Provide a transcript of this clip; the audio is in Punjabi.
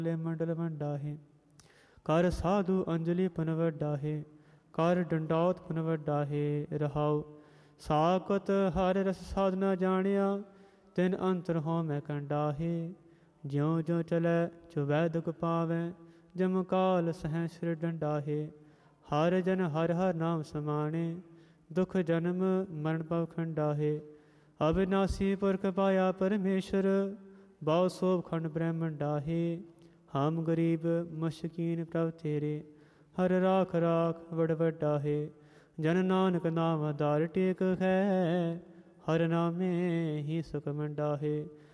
ਲੈ ਮੰਡਲ ਵੰਡਾਹੇ। ਕਰ ਸਾਧੂ ਅੰਜਲੀ ਪਨ ਵਡਾਹੇ, ਕਰ ਡੰਡੌਤ ਪਨ ਵਡਾਹੇ। ਰਹਾਉ ਸਾਕਤ ਹਰ ਰਸ ਸਾਧਨਾ ਜਾਣਿਆ, ਤਿਨ ਅੰਤਰ ਹੋਂ ਮੈਂ ਕੰਡਾਹੇ। ਜਿਉ ਜਿਉ ਚਲੈ ਚੁਬੈ ਦੁਖ ਪਾਵੈ, ਜਮ ਕਾਲ ਸਹਿ ਸਿਰ ਡੰਡਾਹੇ। ਹਰ ਜਨ ਹਰ ਹਰ ਨਾਮ ਸਮਾਣੇ, ਦੁਖ ਜਨਮ ਮਰਨ ਭਵ ਖੰਡਾਹੇ। ਅਬਿਨਾਸੀ ਪੁਰਖ ਪਾਇਆ ਪਰਮੇਸ਼ਰ, ਬਹੁ ਸੋਭ ਖੰਡ ਬ੍ਰਹਮੰਡ ਡਾਹੇ। ਹਮ ਗਰੀਬ ਮਸਕੀਨ ਪ੍ਰਭ ਤੇਰੇ, ਹਰ ਰਾਖ ਰਾਖ ਵਡ ਵਡਾਹੇ। ਜਨ ਨਾਨਕ ਨਾਮ ਆਧਾਰ ਟੇਕ ਹੈ, ਹਰ ਨਾਮੇ ਹੀ ਸੁਖ ਮੰਡਾਹੇ।